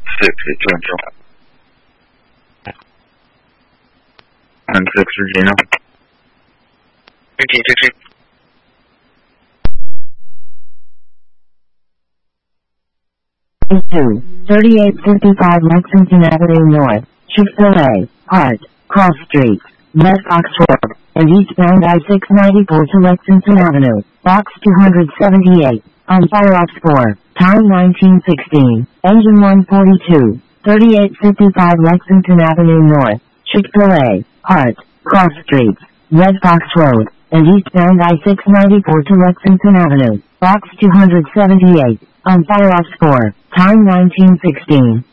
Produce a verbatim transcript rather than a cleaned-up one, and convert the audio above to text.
six at Central. nine six Regina. thirteen sixty. two, thirty-eight fifty-five Lexington Avenue North, Chick-fil-A, Hart, Cross Street, West Fox Road, and eastbound I six ninety-four to Lexington Avenue, Box two seventy-eight, on Fire Ops four, time nineteen sixteen, engine one forty-two, thirty-eight fifty-five Lexington Avenue North, Chick-fil-A, Hart, Cross Street, West Fox Road, and eastbound I six ninety-four to Lexington Avenue, Box two seventy-eight, on Fire Ops four, time nineteen sixteen.